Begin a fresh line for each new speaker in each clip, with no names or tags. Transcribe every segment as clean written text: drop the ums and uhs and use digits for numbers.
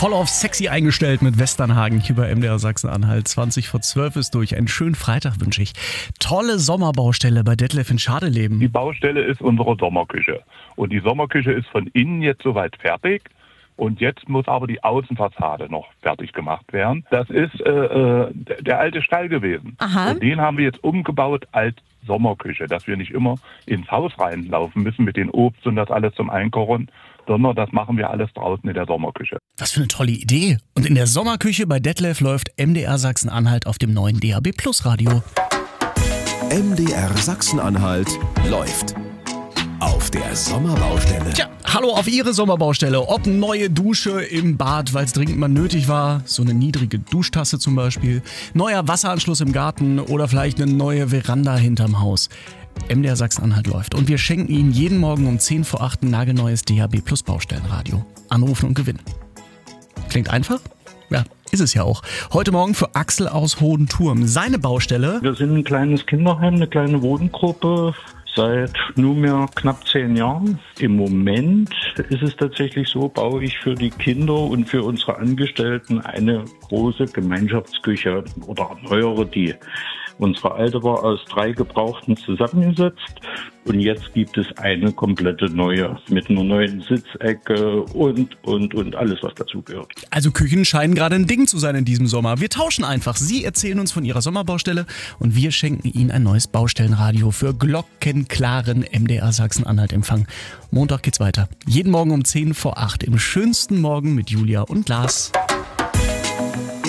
voll auf sexy eingestellt mit Westernhagen hier bei MDR Sachsen-Anhalt. 11:20 ist durch. Einen schönen Freitag wünsche ich. Tolle Sommerbaustelle bei Detlef in Schadeleben.
Die Baustelle ist unsere Sommerküche. Und die Sommerküche ist von innen jetzt soweit fertig. Und jetzt muss aber die Außenfassade noch fertig gemacht werden. Das ist der alte Stall gewesen.
Aha.
Und den haben wir jetzt umgebaut als Sommerküche, dass wir nicht immer ins Haus reinlaufen müssen mit den Obst und das alles zum Einkochen, sondern das machen wir alles draußen in der Sommerküche.
Was für eine tolle Idee. Und in der Sommerküche bei Detlef läuft MDR Sachsen-Anhalt auf dem neuen DAB+ Radio.
MDR Sachsen-Anhalt läuft auf der Sommerbaustelle.
Tja, hallo auf Ihre Sommerbaustelle. Ob neue Dusche im Bad, weil es dringend mal nötig war, so eine niedrige Duschtasse zum Beispiel, neuer Wasseranschluss im Garten oder vielleicht eine neue Veranda hinterm Haus. MDR Sachsen-Anhalt läuft und wir schenken Ihnen jeden Morgen um 10 vor 8 ein nagelneues DAB+ Baustellenradio. Anrufen und gewinnen. Klingt einfach? Ja, ist es ja auch. Heute Morgen für Axel aus Hohenturm. Seine Baustelle.
Wir sind ein kleines Kinderheim, eine kleine Wohngruppe. Seit nunmehr knapp 10 Jahren. Im Moment ist es tatsächlich so, baue ich für die Kinder und für unsere Angestellten eine große Gemeinschaftsküche oder erneuere die. Unsere alte war aus 3 Gebrauchten zusammengesetzt und jetzt gibt es eine komplette neue mit einer neuen Sitzecke und alles, was dazugehört.
Also Küchen scheinen gerade ein Ding zu sein in diesem Sommer. Wir tauschen einfach. Sie erzählen uns von Ihrer Sommerbaustelle und wir schenken Ihnen ein neues Baustellenradio für glockenklaren MDR Sachsen-Anhalt-Empfang. Montag geht's weiter. Jeden Morgen um 10 vor 8 im schönsten Morgen mit Julia und Lars.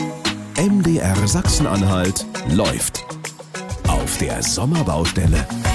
MDR Sachsen-Anhalt läuft auf der Sommerbaustelle.